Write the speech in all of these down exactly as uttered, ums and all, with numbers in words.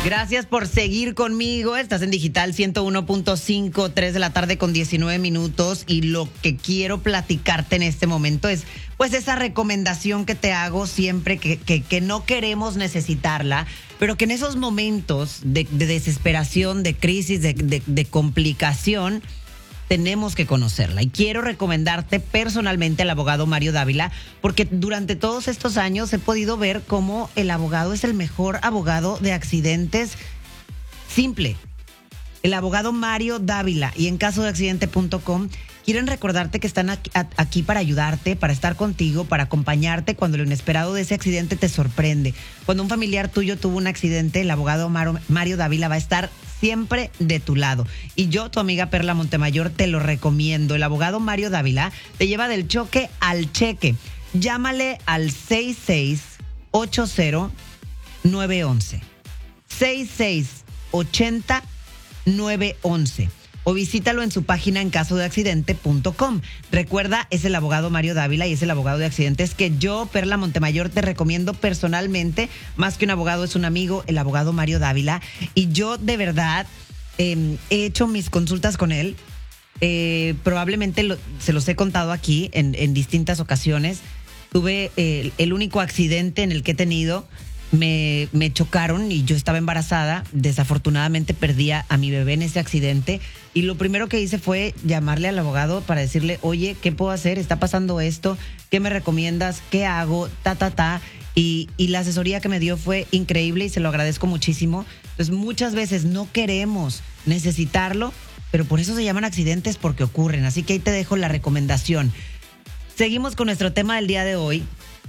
Gracias por seguir conmigo. Estás en Digital ciento uno punto cinco, tres de la tarde con diecinueve minutos. Y lo que quiero platicarte en este momento es, pues, esa recomendación que te hago siempre que, que, que no queremos necesitarla, pero que en esos momentos de, de desesperación, de crisis, de, de, de complicación, tenemos que conocerla. Y quiero recomendarte personalmente al abogado Mario Dávila, porque durante todos estos años he podido ver cómo el abogado es el mejor abogado de accidentes simple. El abogado Mario Dávila y en caso de accidente punto com quieren recordarte que están aquí, aquí para ayudarte, para estar contigo, para acompañarte cuando lo inesperado de ese accidente te sorprende. Cuando un familiar tuyo tuvo un accidente, el abogado Mario, Mario Dávila va a estar siempre de tu lado. Y yo, tu amiga Perla Montemayor, te lo recomiendo. El abogado Mario Dávila te lleva del choque al cheque. Llámale al seis seis ocho cero nueve uno uno. seis seis ocho cero nueve uno uno. O visítalo en su página en caso de accidente punto com. Recuerda, es el abogado Mario Dávila y es el abogado de accidentes que yo, Perla Montemayor, te recomiendo personalmente. Más que un abogado, es un amigo, el abogado Mario Dávila. Y yo, de verdad, eh, he hecho mis consultas con él. Eh, probablemente lo, se los he contado aquí en, en distintas ocasiones. Tuve eh, el único accidente en el que he tenido. Me, me chocaron y yo estaba embarazada. Desafortunadamente perdí a mi bebé en ese accidente. Y lo primero que hice fue llamarle al abogado para decirle, oye, ¿qué puedo hacer? Está pasando esto. ¿Qué me recomiendas? ¿Qué hago? Ta, ta, ta. Y, y la asesoría que me dio fue increíble y se lo agradezco muchísimo. Entonces, muchas veces no queremos necesitarlo, pero por eso se llaman accidentes, porque ocurren. Así que ahí te dejo la recomendación. Seguimos con nuestro tema del día de hoy.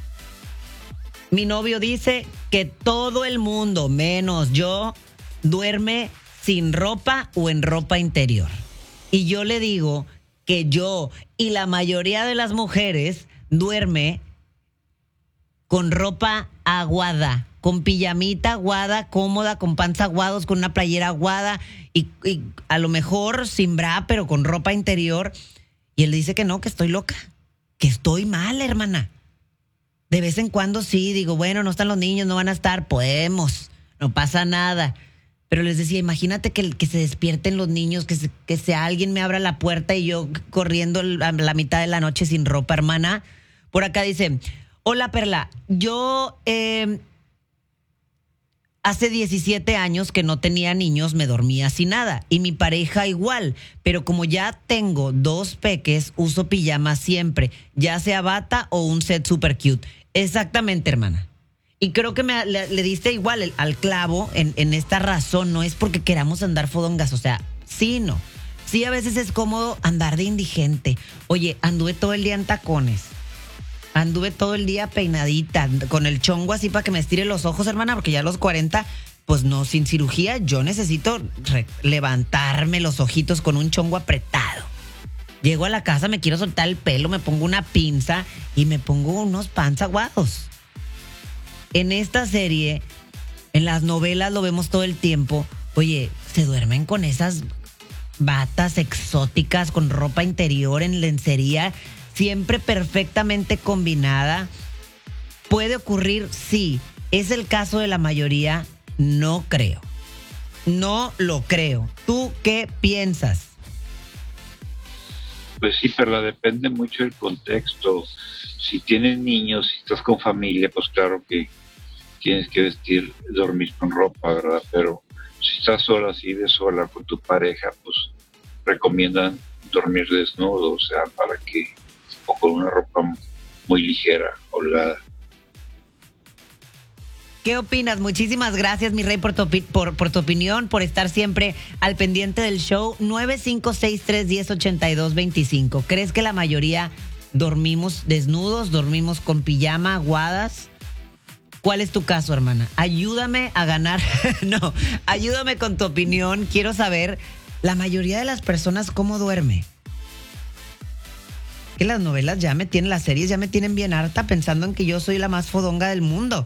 Mi novio dice que todo el mundo, menos yo, duerme sin ropa o en ropa interior. Y yo le digo que yo y la mayoría de las mujeres duerme con ropa aguada, con pijamita aguada, cómoda, con pants aguados, con una playera aguada y, y a lo mejor sin bra, pero con ropa interior. Y él dice que no, que estoy loca, que estoy mal, hermana. De vez en cuando sí, digo, bueno, no están los niños, no van a estar, podemos, no pasa nada. Pero les decía, imagínate que, que se despierten los niños, que, se, que sea alguien me abra la puerta y yo corriendo a la mitad de la noche sin ropa, hermana. Por acá dice, hola Perla, yo eh, hace diecisiete años que no tenía niños, me dormía sin nada. Y mi pareja igual, pero como ya tengo dos peques, uso pijama siempre, ya sea bata o un set super cute. Exactamente, hermana. Y creo que me, le, le diste igual el, al clavo en, en esta razón. No es porque queramos andar fodongas, o sea, sí, no. Sí, a veces es cómodo andar de indigente. Oye, anduve todo el día en tacones. Anduve todo el día peinadita, con el chongo así para que me estire los ojos, hermana, porque ya a los cuarenta, pues no, sin cirugía, yo necesito re- levantarme los ojitos con un chongo apretado. Llego a la casa, me quiero soltar el pelo, me pongo una pinza y me pongo unos pants aguados. En esta serie, en las novelas lo vemos todo el tiempo. Oye, se duermen con esas batas exóticas, con ropa interior en lencería, siempre perfectamente combinada. ¿Puede ocurrir? Sí. ¿Es el caso de la mayoría? No creo. No lo creo. ¿Tú qué piensas? Pues sí, pero depende mucho del contexto. Si tienes niños, si estás con familia, pues claro que tienes que vestir, dormir con ropa, ¿verdad? Pero si estás sola, así de sola con tu pareja, pues recomiendan dormir desnudo, o sea, para que, o con una ropa muy ligera, holgada. ¿Qué opinas? Muchísimas gracias, mi rey, por tu, opi- por, por tu opinión, por estar siempre al pendiente del show. nueve cinco seis tres uno cero ocho dos dos cinco. ¿Crees que la mayoría dormimos desnudos, dormimos con pijama, aguadas? ¿Cuál es tu caso, hermana? Ayúdame a ganar. No, ayúdame con tu opinión. Quiero saber, la mayoría de las personas, ¿cómo duerme? Que las novelas ya me tienen, las series ya me tienen bien harta pensando en que yo soy la más fodonga del mundo.